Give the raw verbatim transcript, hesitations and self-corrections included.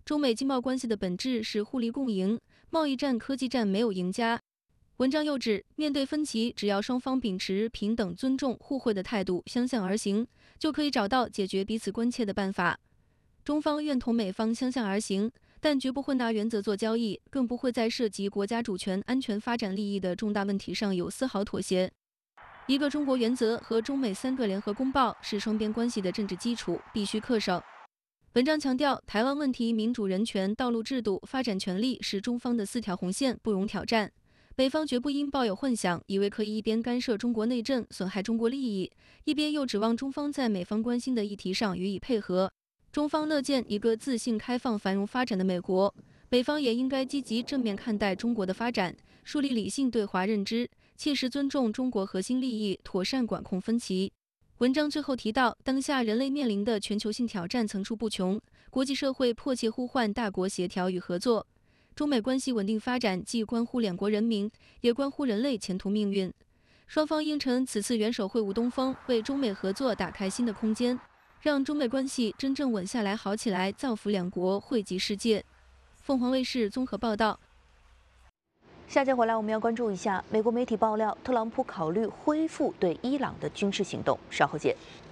中美经贸关系的本质是互利共赢，贸易战、科技战没有赢家。文章又指，面对分歧，只要双方秉持平等、尊重、互惠的态度，相向而行，就可以找到解决彼此关切的办法。中方愿同美方相向而行，但绝不会拿原则做交易，更不会在涉及国家主权、安全、发展利益的重大问题上有丝毫妥协。一个中国原则和中美三个联合公报是双边关系的政治基础，必须恪守。文章强调，台湾问题、民主、人权、道路制度、发展权利是中方的四条红线，不容挑战。北方绝不应抱有幻想，以为可以一边干涉中国内政，损害中国利益，一边又指望中方在美方关心的议题上予以配合。中方乐见一个自信、开放、繁荣发展的美国，北方也应该积极正面看待中国的发展，树立理性对华认知，切实尊重中国核心利益，妥善管控分歧。文章最后提到，当下人类面临的全球性挑战层出不穷，国际社会迫切呼唤大国协调与合作。中美关系稳定发展既关乎两国人民，也关乎人类前途命运。双方应趁此次元首会晤东风，为中美合作打开新的空间，让中美关系真正稳下来、好起来，造福两国，惠及世界。凤凰卫视综合报道。 下节回来，我们要关注一下美国媒体爆料，特朗普考虑恢复对伊朗的军事行动。稍后见。